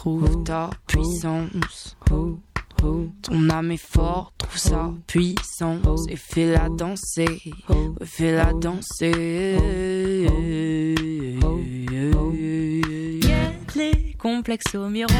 trouve ta puissance. Ton âme est forte, trouve sa puissance et fais-la danser, fais-la danser. Les complexes au miroir.